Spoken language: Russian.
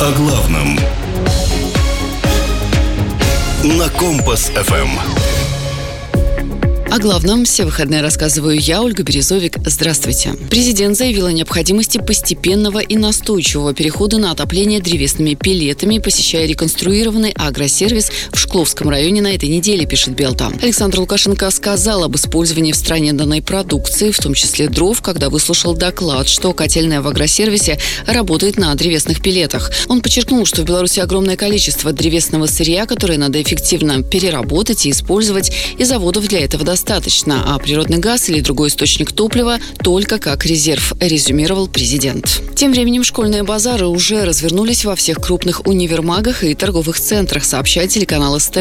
О главном на Компас-ФМ. О главном все выходные рассказываю я, Ольга Березовик. Здравствуйте. Президент заявил о необходимости постепенного и настойчивого перехода на отопление древесными пеллетами, посещая реконструированный агросервис в Шкловском районе на этой неделе, пишет Белта. Александр Лукашенко сказал об использовании в стране данной продукции, в том числе дров, когда выслушал доклад, что котельная в агросервисе работает на древесных пеллетах. Он подчеркнул, что в Беларуси огромное количество древесного сырья, которое надо эффективно переработать и использовать, и заводов для этого достаточно, а природный газ или другой источник топлива только как резерв, резюмировал президент. Тем временем школьные базары уже развернулись во всех крупных универмагах и торговых центрах, сообщает телеканал СТ.